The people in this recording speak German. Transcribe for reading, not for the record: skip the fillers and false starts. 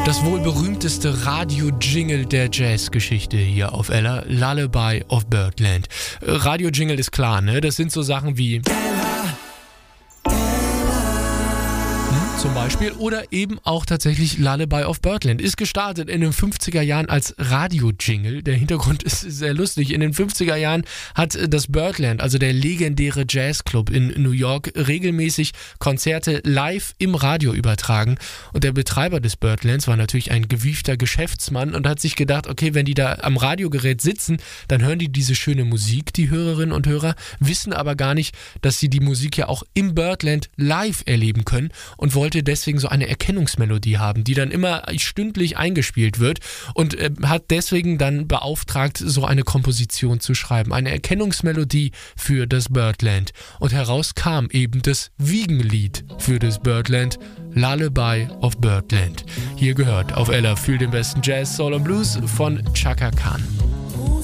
Das wohl berühmteste Radio-Jingle der Jazzgeschichte hier auf Ella, Lullaby of Birdland. Radio-Jingle ist klar, ne? Das sind so Sachen wie zum Beispiel oder eben auch tatsächlich Lullaby of Birdland. Ist gestartet in den 50er Jahren als Radio-Jingle. Der Hintergrund ist sehr lustig. In den 50er Jahren hat das Birdland, also der legendäre Jazzclub in New York, regelmäßig Konzerte live im Radio übertragen. Und der Betreiber des Birdlands war natürlich ein gewiefter Geschäftsmann und hat sich gedacht, okay, wenn die da am Radiogerät sitzen, dann hören die diese schöne Musik, die Hörerinnen und Hörer, wissen aber gar nicht, dass sie die Musik ja auch im Birdland live erleben können und wollte deswegen so eine Erkennungsmelodie haben, die dann immer stündlich eingespielt wird und hat deswegen dann beauftragt, so eine Komposition zu schreiben. Eine Erkennungsmelodie für das Birdland. Und heraus kam eben das Wiegenlied für das Birdland, Lullaby of Birdland. Hier gehört auf Ella für den besten Jazz, Soul und Blues von Chaka Khan.